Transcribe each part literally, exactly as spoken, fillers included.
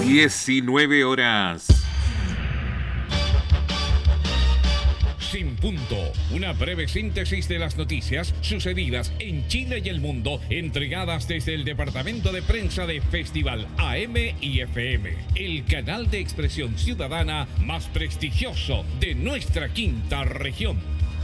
diecinueve horas. Sin punto, una breve síntesis de las noticias sucedidas en Chile y el mundo, entregadas desde el departamento de prensa de Festival A M y F M, el canal de expresión ciudadana más prestigioso de nuestra quinta región.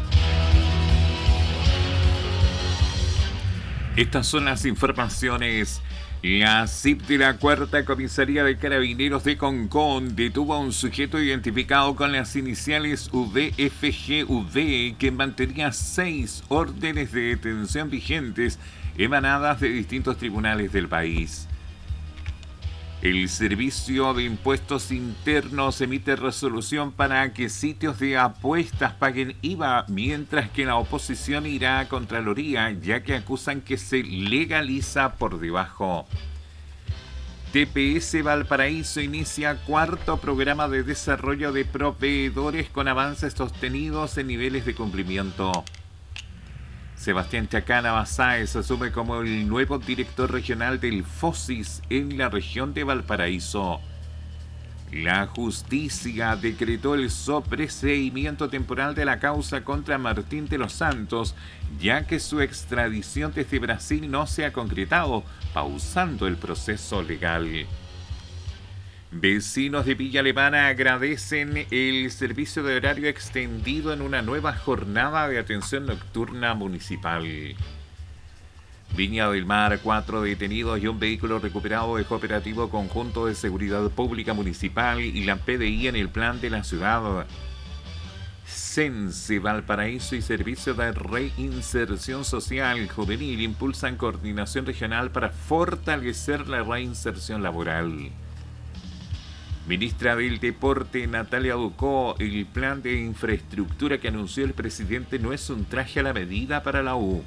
Estas son las informaciones. La C I P de la Cuarta Comisaría de Carabineros de Concón detuvo a un sujeto identificado con las iniciales U D F G U D que mantenía seis órdenes de detención vigentes emanadas de distintos tribunales del país. El Servicio de Impuestos Internos emite resolución para que sitios de apuestas paguen I V A, mientras que la oposición irá a Contraloría, ya que acusan que se legaliza por debajo. T P S Valparaíso inicia cuarto programa de desarrollo de proveedores con avances sostenidos en niveles de cumplimiento. Sebastián Chacana Basáez asume como el nuevo director regional del FOSIS en la región de Valparaíso. La justicia decretó el sobreseimiento temporal de la causa contra Martín de los Santos, ya que su extradición desde Brasil no se ha concretado, pausando el proceso legal. Vecinos de Villa Alemana agradecen el servicio de horario extendido en una nueva jornada de atención nocturna municipal. Viña del Mar, cuatro detenidos y un vehículo recuperado de Cooperativo Conjunto de Seguridad Pública Municipal y la P D I en el plan de la ciudad. Sense, Valparaíso y Servicio de Reinserción Social Juvenil impulsan coordinación regional para fortalecer la reinserción laboral. Ministra del Deporte Natalia Ducó, el plan de infraestructura que anunció el presidente no es un traje a la medida para la U.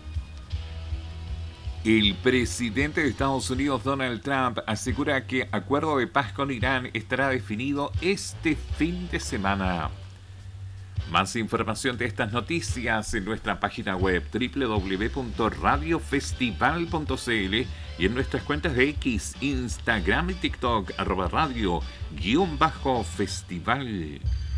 El presidente de Estados Unidos, Donald Trump, asegura que acuerdo de paz con Irán estará definido este fin de semana. Más información de estas noticias en nuestra página web doble u doble u doble u punto radio festival punto c l y en nuestras cuentas de X, Instagram y TikTok, arroba radio, guión bajo festival.